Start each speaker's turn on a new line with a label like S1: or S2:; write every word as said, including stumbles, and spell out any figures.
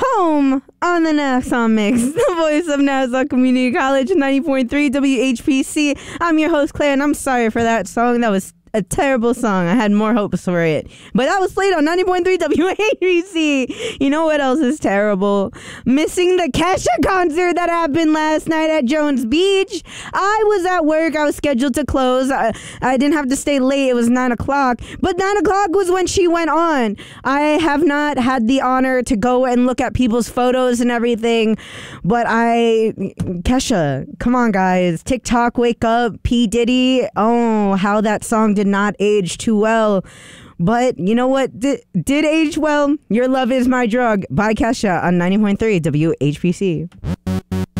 S1: home on the Nassau Mix, the voice of Nassau Community College, ninety point three W H P C. I'm your host, Claire, and I'm sorry for that song. That was a terrible song. I had more hopes for it. But that was played on ninety point three W H P C. You know what else is terrible? Missing the Kesha concert that happened last night at Jones Beach. I was at work. I was scheduled to close. I, I didn't have to stay late. It was nine o'clock. But nine o'clock was when she went on. I have not had the honor to go and look at people's photos and everything. But I... Kesha, come on, guys. TikTok, wake up. P. Diddy. Oh, how that song did not age too well. But you know what did, did age well? Your Love Is My Drug by Kesha on ninety point three W H P C.